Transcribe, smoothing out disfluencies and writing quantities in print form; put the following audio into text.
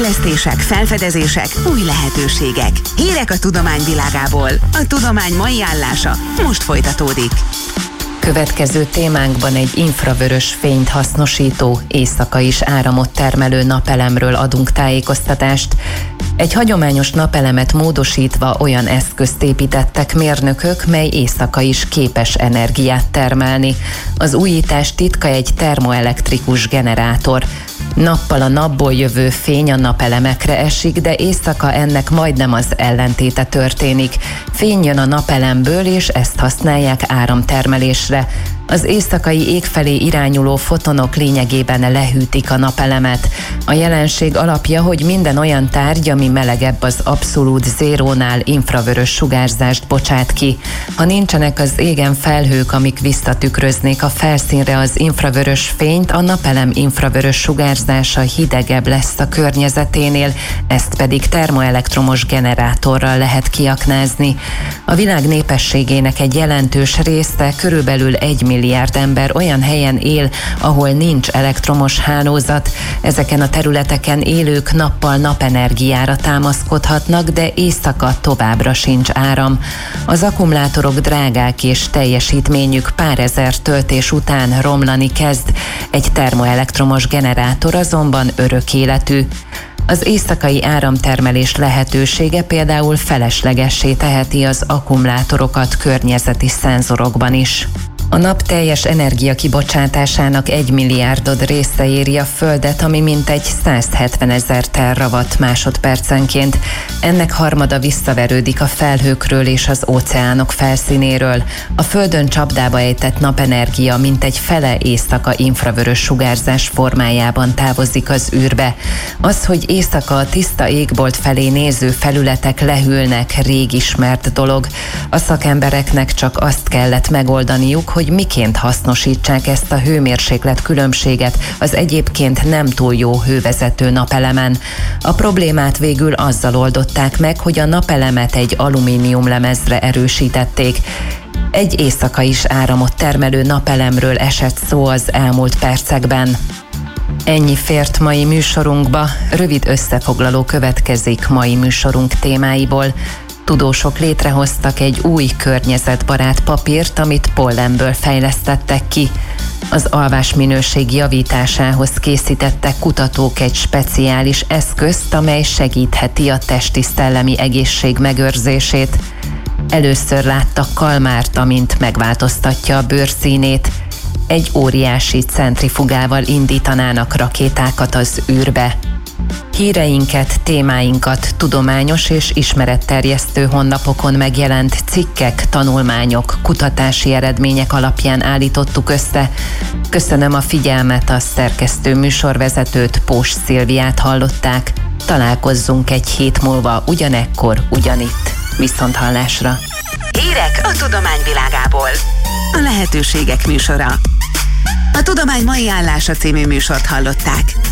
fejlesztések, felfedezések, új lehetőségek. Hírek a tudomány világából. A tudomány mai állása most folytatódik. Következő témánkban egy infravörös fényt hasznosító, éjszaka is áramot termelő napelemről adunk tájékoztatást. Egy hagyományos napelemet módosítva olyan eszközt építettek mérnökök, mely éjszaka is képes energiát termelni. Az újítás titka egy termoelektrikus generátor. Nappal a napból jövő fény a napelemekre esik, de éjszaka ennek majdnem az ellentéte történik. Fény jön a napelemből, és ezt használják áramtermelésre. Az éjszakai ég felé irányuló fotonok lényegében lehűtik a napelemet. A jelenség alapja, hogy minden olyan tárgy, ami melegebb az abszolút zérónál, infravörös sugárzást bocsát ki. Ha nincsenek az égen felhők, amik visszatükröznék a felszínre az infravörös fényt, a napelem infravörös sugárzása hidegebb lesz a környezeténél, ezt pedig termoelektromos generátorral lehet kiaknázni. A világ népességének egy jelentős része, körülbelül 1 milliárd ember olyan helyen él, ahol nincs elektromos hálózat. Ezeken a területeken élők nappal napenergiára támaszkodhatnak, de éjszaka továbbra sincs áram. Az akkumulátorok drágák és teljesítményük pár ezer töltés után romlani kezd. Egy termoelektromos generátor azonban örök életű. Az éjszakai áramtermelés lehetősége például feleslegessé teheti az akkumulátorokat környezeti szenzorokban is. A nap teljes energiakibocsátásának 1 milliárdod része éri a Földet, ami mintegy 170 000 terawatt másodpercenként. Ennek harmada visszaverődik a felhőkről és az óceánok felszínéről. A Földön csapdába ejtett napenergia mintegy fele éjszaka infravörös sugárzás formájában távozik az űrbe. Az, hogy éjszaka a tiszta égbolt felé néző felületek lehűlnek, rég ismert dolog. A szakembereknek csak azt kellett megoldaniuk, hogy miként hasznosítsák ezt a hőmérséklet különbséget az egyébként nem túl jó hővezető napelemen. A problémát végül azzal oldották meg, hogy a napelemet egy alumíniumlemezre erősítették. Egy éjszaka is áramot termelő napelemről esett szó az elmúlt percekben. Ennyi fért mai műsorunkba, rövid összefoglaló következik mai műsorunk témáiból. Tudósok létrehoztak egy új környezetbarát papírt, amit pollenből fejlesztettek ki. Az alvásminőség javításához készítettek kutatók egy speciális eszközt, amely segítheti a testi-szellemi egészség megőrzését. Először láttak kalmárt, amint megváltoztatja a bőrszínét. Egy óriási centrifugával indítanának rakétákat az űrbe. Híreinket, témáinkat tudományos és ismeretterjesztő honlapokon megjelent cikkek, tanulmányok, kutatási eredmények alapján állítottuk össze. Köszönöm a figyelmet, a szerkesztő műsorvezetőt, Pós Szilviát hallották. Találkozzunk egy hét múlva ugyanekkor, ugyanitt. Viszonthallásra! Hírek a tudomány világából. A lehetőségek műsora. A Tudomány mai állása című műsort hallották.